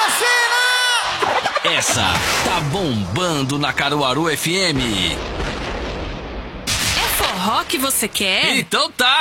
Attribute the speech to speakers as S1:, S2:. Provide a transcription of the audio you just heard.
S1: Teresina! Essa tá bombando na Caruaru FM.
S2: É forró que você quer?
S1: Então tá!